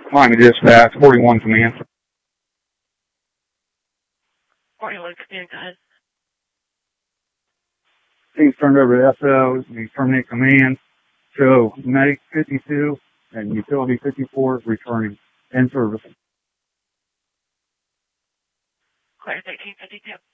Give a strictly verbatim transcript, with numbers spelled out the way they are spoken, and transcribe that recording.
Miami Dispatch, forty-one command. forty-one command, go ahead. Team's turned over to S O. We terminate command. Show medic fifty-two and utility fifty-four returning in service. Clear thirteen fifty-two.